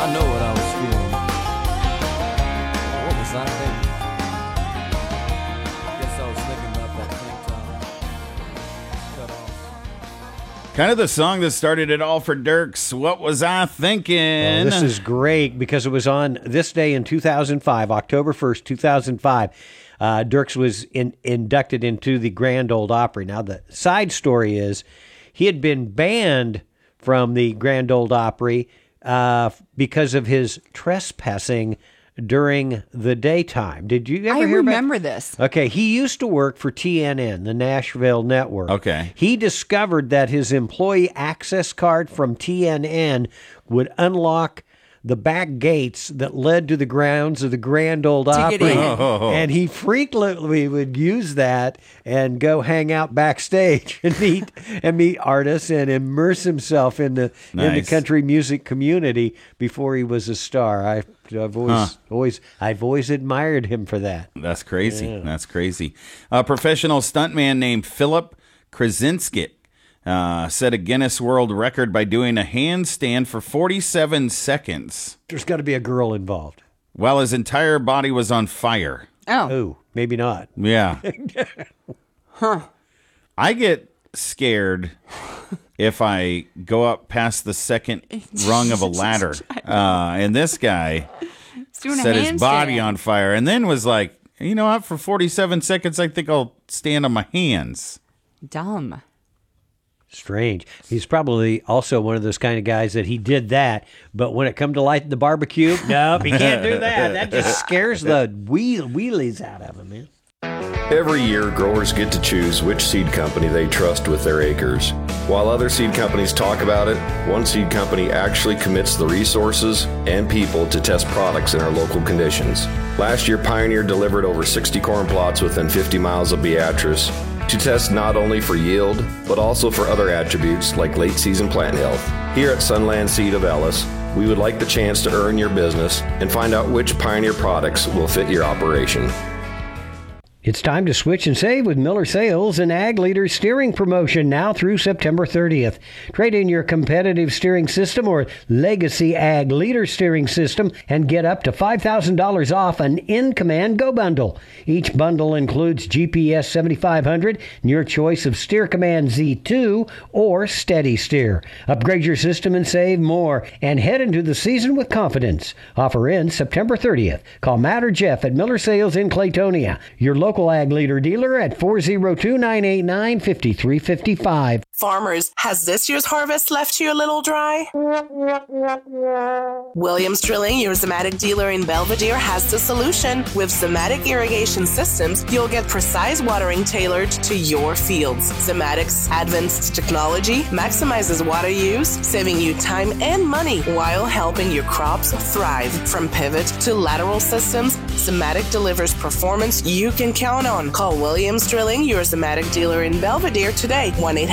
I know what I was feeling. What was I thinking? Guess I was thinking about that tank top. Cut off. Kind of the song that started it all for Dierks. What was I thinking? Well, this is great because it was on this day in 2005, October 1st, 2005. Dierks was inducted into the Grand Ole Opry. Now, the side story is he had been banned from the Grand Ole Opry because of his trespassing during the daytime. Did you ever hear about? I remember this. Okay, he used to work for TNN, the Nashville network. Okay. He discovered that his employee access card from TNN would unlock the back gates that led to the grounds of the Grand Ole Opry. And he frequently would use that and go hang out backstage and meet artists and immerse himself in the country music community before he was a star. I've always admired him for that. That's crazy. Yeah. That's crazy. A professional stuntman named Philip Krasinski set a Guinness World Record by doing a handstand for 47 seconds. There's got to be a girl involved. While his entire body was on fire. Oh, maybe not. Yeah. I get scared if I go up past the second rung of a ladder. And this guy set his body on fire and then was like, you know what, for 47 seconds, I think I'll stand on my hands. Dumb. Strange. He's probably also one of those kind of guys that he did that, but when it come to lighting the barbecue, nope, he can't do that. That just scares the wheelies out of him, man. Every year, growers get to choose which seed company they trust with their acres. While other seed companies talk about it, one seed company actually commits the resources and people to test products in our local conditions. Last year, Pioneer delivered over 60 corn plots within 50 miles of Beatrice to test not only for yield, but also for other attributes like late-season plant health. Here at Sunland Seed of Ellis, we would like the chance to earn your business and find out which Pioneer products will fit your operation. It's time to switch and save with Miller Sales and Ag Leader Steering Promotion now through September 30th. Trade in your competitive steering system or legacy Ag Leader steering system and get up to $5,000 off an In-Command Go Bundle. Each bundle includes GPS 7500 and your choice of Steer Command Z2 or Steady Steer. Upgrade your system and save more and head into the season with confidence. Offer ends September 30th. Call Matt or Jeff at Miller Sales in Claytonia. Your local Ag Leader dealer at 402-989-5355. Farmers, has this year's harvest left you a little dry? Williams Drilling, your Zimmatic dealer in Belvedere, has the solution. With Zimmatic irrigation systems, you'll get precise watering tailored to your fields. Zimmatic's advanced technology maximizes water use, saving you time and money while helping your crops thrive. From pivot to lateral systems, Zimmatic delivers performance you can count on. Call Williams Drilling, your Zimmatic dealer in Belvedere today,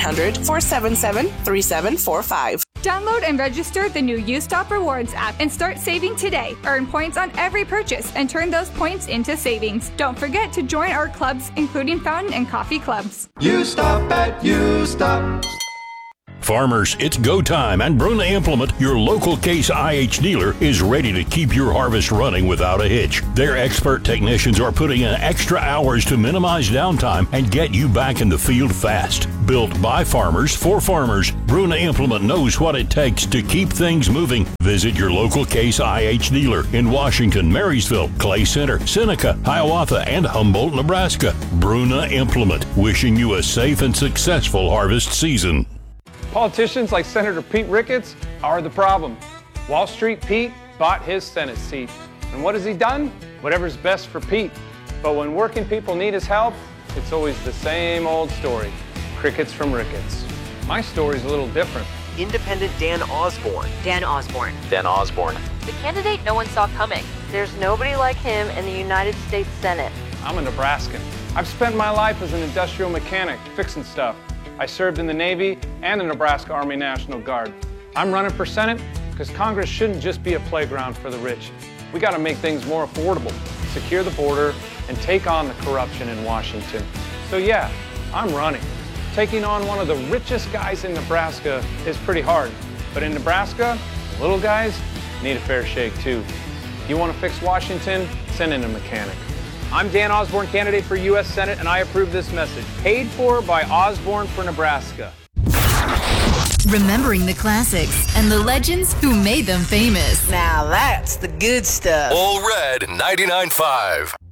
1-800-477-3745. Download and register the new U-Stop Rewards app and start saving today. Earn points on every purchase and turn those points into savings. Don't forget to join our clubs, including fountain and coffee clubs. U-Stop at U-Stop. Farmers, it's go time, and Bruna Implement, your local Case IH dealer, is ready to keep your harvest running without a hitch. Their expert technicians are putting in extra hours to minimize downtime and get you back in the field fast. Built by farmers for farmers, Bruna Implement knows what it takes to keep things moving. Visit your local Case IH dealer in Washington, Marysville, Clay Center, Seneca, Hiawatha, and Humboldt, Nebraska. Bruna Implement, wishing you a safe and successful harvest season. Politicians like Senator Pete Ricketts are the problem. Wall Street Pete bought his Senate seat. And what has he done? Whatever's best for Pete. But when working people need his help, it's always the same old story. Crickets from Ricketts. My story's a little different. Independent Dan Osborne. Dan Osborne. Dan Osborne. The candidate no one saw coming. There's nobody like him in the United States Senate. I'm a Nebraskan. I've spent my life as an industrial mechanic, fixing stuff. I served in the Navy and the Nebraska Army National Guard. I'm running for Senate because Congress shouldn't just be a playground for the rich. We got to make things more affordable, secure the border, and take on the corruption in Washington. So yeah, I'm running. Taking on one of the richest guys in Nebraska is pretty hard. But in Nebraska, the little guys, need a fair shake too. You want to fix Washington? Send in a mechanic. I'm Dan Osborne, candidate for U.S. Senate, and I approve this message. Paid for by Osborne for Nebraska. Remembering the classics and the legends who made them famous. Now that's the good stuff. All Red 99.5.